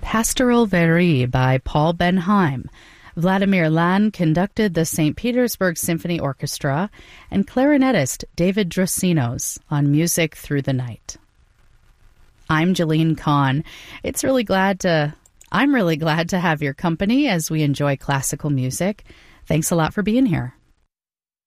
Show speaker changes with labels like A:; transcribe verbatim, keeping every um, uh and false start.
A: Pastoral Verie by Paul Benheim. Vladimir Lan conducted the Saint Petersburg Symphony Orchestra, and clarinetist David Drosinos on Music Through the Night. I'm Jeline Kahn. It's really glad to, I'm really glad to have your company as we enjoy classical music. Thanks a lot for being here.